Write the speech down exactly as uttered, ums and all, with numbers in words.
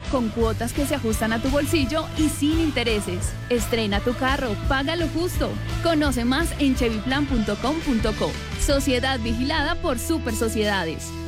con cuotas que se ajustan a tu bolsillo y sin intereses. Estrena tu carro, págalo justo. Conoce más en chevy plan punto com punto co. Sociedad vigilada por Super Sociedades.